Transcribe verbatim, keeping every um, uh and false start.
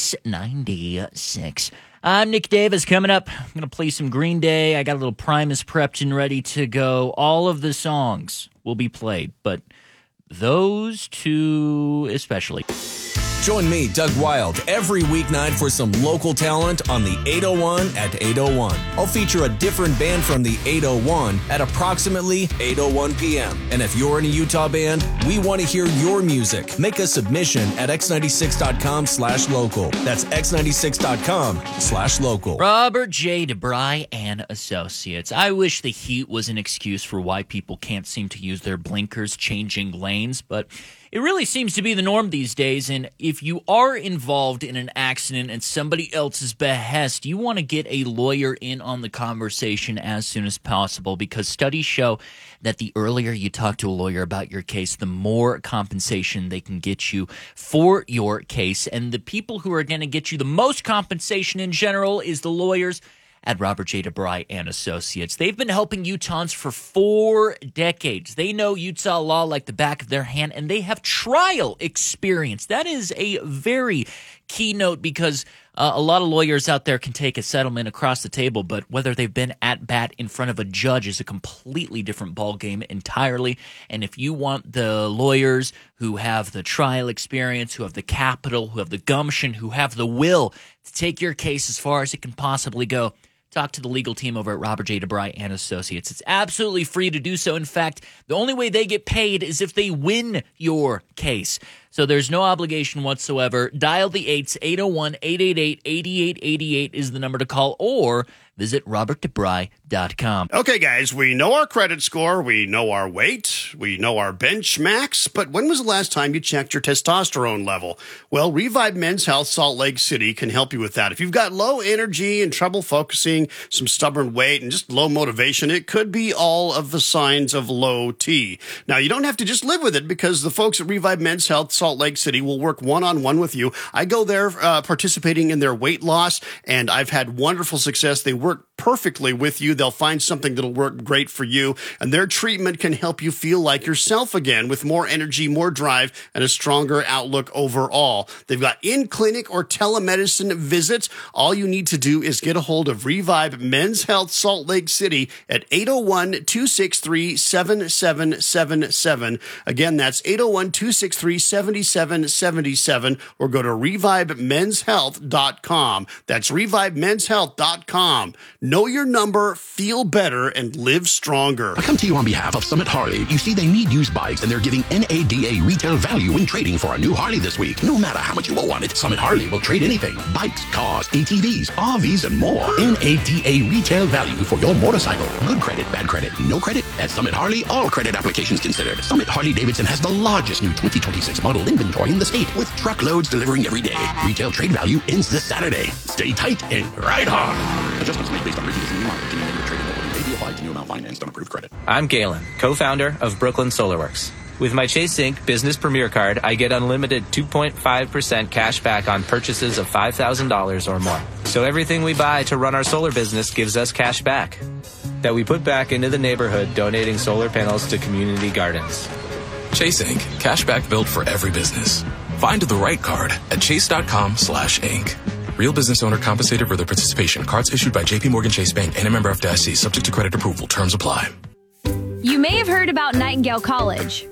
Kiss ninety-six. I'm Nick Davis. Coming up, I'm going to play some Green Day. I got a little Primus prepped and ready to go. All of the songs will be played, but those two especially. Join me, Doug Wild, every weeknight for some local talent on the eight oh one at eight oh one. I'll feature a different band from the eight oh one at approximately eight oh one p.m. And if you're in a Utah band, we want to hear your music. Make a submission at x ninety-six dot com slash local. That's x ninety-six dot com slash local. Robert J. DeBry and Associates. I wish the heat was an excuse for why people can't seem to use their blinkers changing lanes, but it really seems to be the norm these days, and if you are involved in an accident at somebody else's behest, you want to get a lawyer in on the conversation as soon as possible, because studies show that the earlier you talk to a lawyer about your case, the more compensation they can get you for your case. And the people who are going to get you the most compensation in general is the lawyers at Robert J. DeBry and Associates. They've been helping Utahns for four decades. They know Utah law like the back of their hand, and they have trial experience. That is a very key note, because uh, a lot of lawyers out there can take a settlement across the table, but whether they've been at bat in front of a judge is a completely different ballgame entirely. And if you want the lawyers who have the trial experience, who have the capital, who have the gumption, who have the will to take your case as far as it can possibly go, talk to the legal team over at Robert J. DeBry and Associates. It's absolutely free to do so. In fact, the only way they get paid is if they win your case. So there's no obligation whatsoever. Dial the eights. eight oh one, eight eight eight, eight eight eight eight is the number to call, or visit robert debry dot com. Okay, guys, we know our credit score, we know our weight, we know our bench max, but when was the last time you checked your testosterone level? Well, Revive Men's Health Salt Lake City can help you with that. If you've got low energy and trouble focusing, some stubborn weight, and just low motivation, it could be all of the signs of low T. Now, you don't have to just live with it, because the folks at Revive Men's Health Salt Lake City will work one-on-one with you. I go there uh, participating in their weight loss, and I've had wonderful success. They work perfectly with you. They'll find something that'll work great for you, and their treatment can help you feel like yourself again, with more energy, more drive, and a stronger outlook overall. They've got in-clinic or telemedicine visits. All you need to do is get a hold of Revive Men's Health Salt Lake City at eight oh one, two six three, seven seven seven seven. Again, that's eight oh one, two six three, seven seven seven seven, or go to revive men's health dot com. That's revive men's health dot com. Know your number, feel better, and live stronger. I come to you on behalf of Summit Harley. You see, they need used bikes, and they're giving N A D A retail value when trading for a new Harley this week. No matter how much you will want it, Summit Harley will trade anything. Bikes, cars, A T Vs, R Vs, and more. N A D A retail value for your motorcycle. Good credit, bad credit, no credit. At Summit Harley, all credit applications considered. Summit Harley-Davidson has the largest new twenty twenty-six model inventory in the state, with truckloads delivering every day. Retail trade value ends this Saturday. Stay tight and ride hard. Adjustments made based on reviews and new market. Trading may be applied to new amount financed on approved credit. I'm Galen, co-founder of Brooklyn SolarWorks. With my Chase Inc Business Premier Card, I get unlimited two point five percent cash back on purchases of five thousand dollars or more. So everything we buy to run our solar business gives us cash back that we put back into the neighborhood, donating solar panels to community gardens. Chase Inc Cash back built for every business. Find the right card at chase.com slash Inc. Real business owner compensated for their participation. Cards issued by J P Morgan Chase Bank and a member F D I C, subject to credit approval. Terms apply. You may have heard about Nightingale College.